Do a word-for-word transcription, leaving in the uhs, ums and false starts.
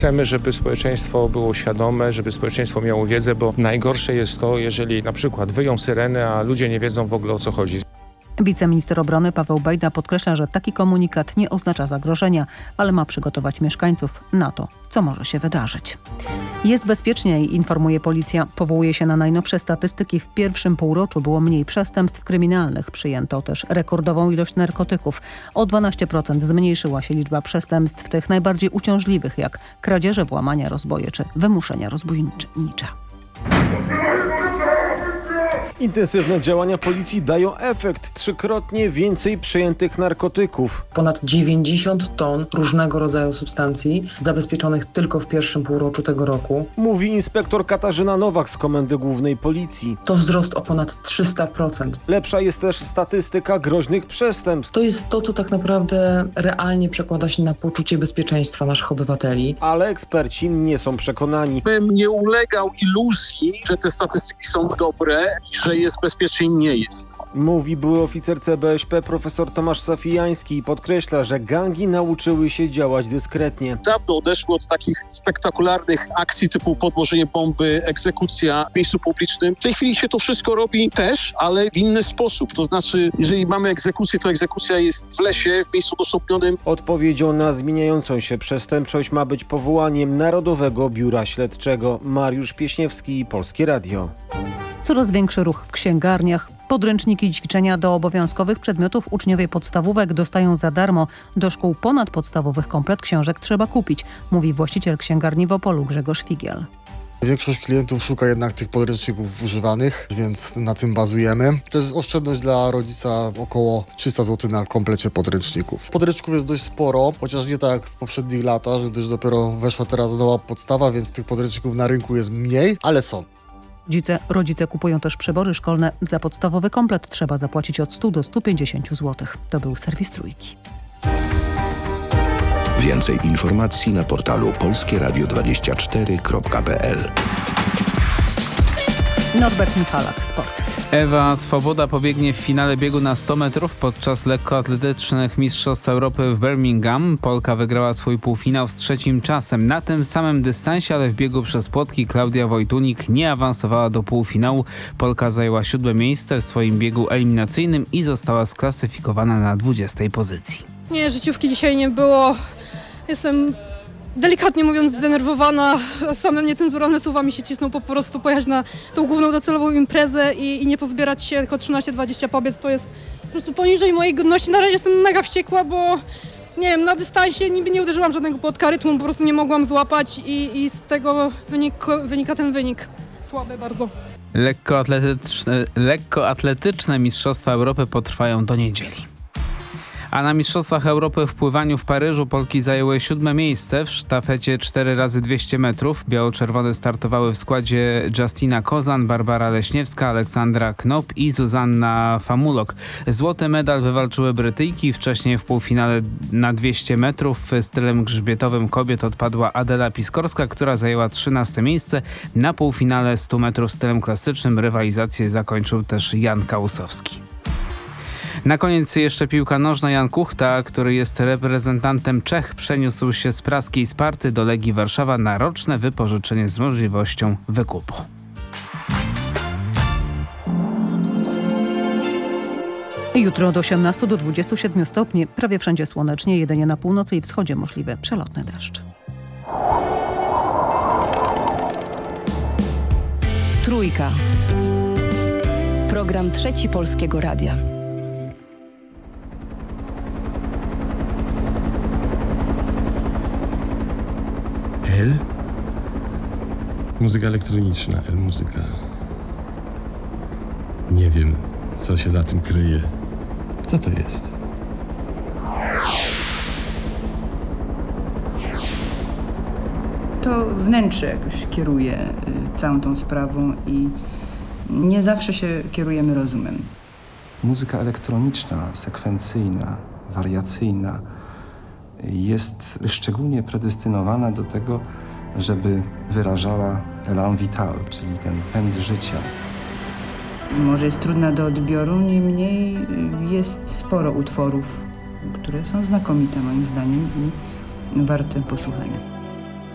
Chcemy, żeby społeczeństwo było świadome, żeby społeczeństwo miało wiedzę, bo najgorsze jest to, jeżeli na przykład wyją syreny, a ludzie nie wiedzą w ogóle, o co chodzi. Wiceminister obrony Paweł Bejda podkreśla, że taki komunikat nie oznacza zagrożenia, ale ma przygotować mieszkańców na to, co może się wydarzyć. Jest bezpieczniej, informuje policja. Powołuje się na najnowsze statystyki. W pierwszym półroczu było mniej przestępstw kryminalnych. Przyjęto też rekordową ilość narkotyków. O dwanaście procent zmniejszyła się liczba przestępstw tych najbardziej uciążliwych, jak kradzieże, włamania, rozboje czy wymuszenia rozbójnicze. Intensywne działania policji dają efekt. Trzykrotnie więcej przejętych narkotyków. Ponad dziewięćdziesiąt ton różnego rodzaju substancji zabezpieczonych tylko w pierwszym półroczu tego roku. Mówi inspektor Katarzyna Nowak z Komendy Głównej Policji. To wzrost o ponad trzysta procent. Lepsza jest też statystyka groźnych przestępstw. To jest to, co tak naprawdę realnie przekłada się na poczucie bezpieczeństwa naszych obywateli. Ale eksperci nie są przekonani. Bym nie ulegał iluzji, że te statystyki są dobre i że jest bezpieczniej, nie jest. Mówi były oficer C B S P profesor Tomasz Safijański i podkreśla, że gangi nauczyły się działać dyskretnie. Dawno odeszły od takich spektakularnych akcji typu podłożenie bomby, egzekucja w miejscu publicznym. W tej chwili się to wszystko robi też, ale w inny sposób. To znaczy, jeżeli mamy egzekucję, to egzekucja jest w lesie, w miejscu odosobnionym. Odpowiedzią na zmieniającą się przestępczość ma być powołaniem Narodowego Biura Śledczego. Mariusz Pieśniewski, Polskie Radio. Coraz większy ruch w księgarniach. Podręczniki i ćwiczenia do obowiązkowych przedmiotów uczniowie podstawówek dostają za darmo. Do szkół ponadpodstawowych komplet książek trzeba kupić, mówi właściciel księgarni w Opolu Grzegorz Figiel. Większość klientów szuka jednak tych podręczników używanych, więc na tym bazujemy. To jest oszczędność dla rodzica około trzysta złotych na komplecie podręczników. Podręczników jest dość sporo, chociaż nie tak jak w poprzednich latach, gdyż dopiero weszła teraz nowa podstawa, więc tych podręczników na rynku jest mniej, ale są. Rodzice, rodzice kupują też przybory szkolne. Za podstawowy komplet trzeba zapłacić od stu do stu pięćdziesięciu złotych. To był serwis Trójki. Więcej informacji na portalu polskie radio dwadzieścia cztery kropka p l. Norbert Michalak, sport. Ewa Swoboda pobiegnie w finale biegu na sto metrów podczas lekkoatletycznych Mistrzostw Europy w Birmingham. Polka wygrała swój półfinał z trzecim czasem. Na tym samym dystansie, ale w biegu przez płotki Klaudia Wojtunik nie awansowała do półfinału. Polka zajęła siódme miejsce w swoim biegu eliminacyjnym i została sklasyfikowana na dwudziestej pozycji. Nie, życiówki dzisiaj nie było. Jestem delikatnie mówiąc zdenerwowana. Same niecenzuralne słowa mi się cisną, po prostu pojechać na tą główną docelową imprezę i, i nie pozbierać się, tylko trzynaście dwadzieścia pobiec to jest po prostu poniżej mojej godności. Na razie jestem mega wściekła, bo nie wiem, na dystansie niby nie uderzyłam żadnego płotka, rytmu po prostu nie mogłam złapać i, i z tego wynik, wynika ten wynik. Słaby bardzo. Lekkoatletyczne, lekkoatletyczne Mistrzostwa Europy potrwają do niedzieli. A na Mistrzostwach Europy w pływaniu w Paryżu Polki zajęły siódme miejsce w sztafecie cztery razy dwieście metrów. Biało-czerwone startowały w składzie Justyna Kozan, Barbara Leśniewska, Aleksandra Knop i Zuzanna Famulok. Złoty medal wywalczyły Brytyjki. Wcześniej w półfinale na dwieście metrów stylem grzbietowym kobiet odpadła Adela Piskorska, która zajęła trzynaste miejsce. Na półfinale stu metrów stylem klasycznym rywalizację zakończył też Jan Kałusowski. Na koniec jeszcze piłka nożna. Jan Kuchta, który jest reprezentantem Czech, przeniósł się z praskiej Sparty do Legii Warszawa na roczne wypożyczenie z możliwością wykupu. Jutro od osiemnastu do dwudziestu siedmiu stopni. Prawie wszędzie słonecznie, jedynie na północy i wschodzie możliwy przelotny deszcz. Trójka. Program Trzeci Polskiego Radia. L? Muzyka elektroniczna, L muzyka. Nie wiem, co się za tym kryje. Co to jest? To wnętrze jakoś kieruje y, całą tą sprawą i nie zawsze się kierujemy rozumem. Muzyka elektroniczna, sekwencyjna, wariacyjna jest szczególnie predestynowana do tego, żeby wyrażała élan vital, czyli ten pęd życia. Może jest trudna do odbioru, niemniej jest sporo utworów, które są znakomite moim zdaniem i warte posłuchania.